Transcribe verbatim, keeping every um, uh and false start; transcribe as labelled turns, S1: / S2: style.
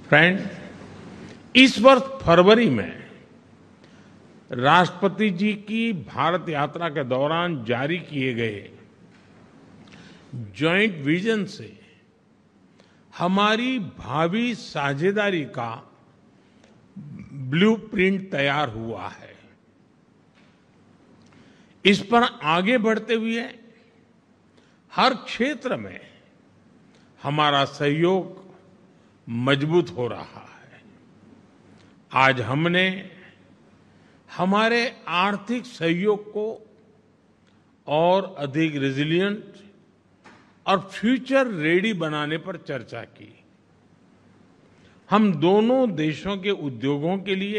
S1: Friend, इस वर्ष फरवरी में राष्ट्रपति जी की भारत यात्रा के दौरान जारी किए गए जॉइंट विजन से हमारी भावी साझेदारी का ब्लूप्रिंट तैयार हुआ है। इस पर आगे बढ़ते हुए हर क्षेत्र में हमारा सहयोग मजबूत हो रहा है। आज हमने हमारे आर्थिक सहयोग को और अधिक रेजिलिएंट और फ्यूचर रेडी बनाने पर चर्चा की। हम दोनों देशों के उद्योगों के लिए